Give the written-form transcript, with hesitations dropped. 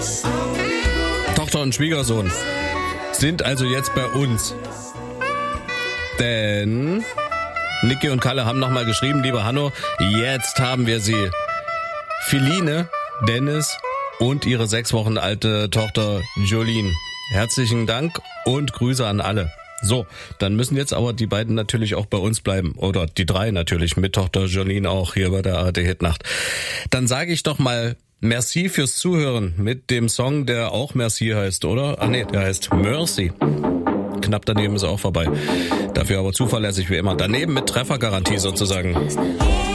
Tochter und Schwiegersohn sind also jetzt bei uns. Denn Niki und Kalle haben nochmal geschrieben, lieber Hanno, jetzt haben wir sie. Philine, Dennis und ihre 6 Wochen alte Tochter Jolene. Herzlichen Dank und Grüße an alle. So, dann müssen jetzt aber die beiden natürlich auch bei uns bleiben. Oder die 3 natürlich, mit Tochter Jolene auch hier bei der ARD Hitnacht. Dann sage ich doch mal merci fürs Zuhören mit dem Song, der auch Merci heißt, oder? Ah nee, der heißt Mercy. Knapp daneben ist auch vorbei. Dafür aber zuverlässig wie immer. Daneben mit Treffergarantie sozusagen.